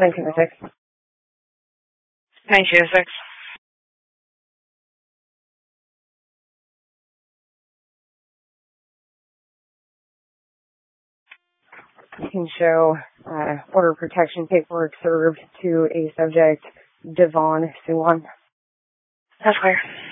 1906. 1906. You can show order of protection paperwork served to a subject, Devon Suwon. That's clear.